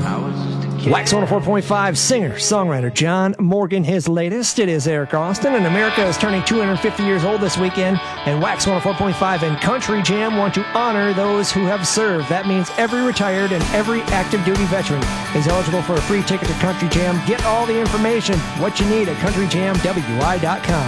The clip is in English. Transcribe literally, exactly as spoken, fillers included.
Wax one oh four point five singer, songwriter John Morgan, his latest. It is Eric Austin, and America is turning two hundred fifty years old this weekend, and Wax one oh four point five and Country Jam want to honor those who have served. That means every retired and every active duty veteran is eligible for a free ticket to Country Jam. Get all the information, what you need at country jam w i dot com.